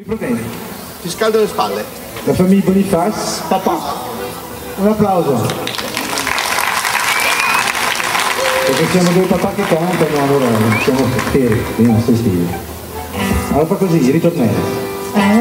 problemi? Ti scaldo le spalle. La famiglia Boniface, papà. Un applauso. Perché siamo due papà che cantano, allora siamo fieri, stai stili. Allora fa così, ritornello.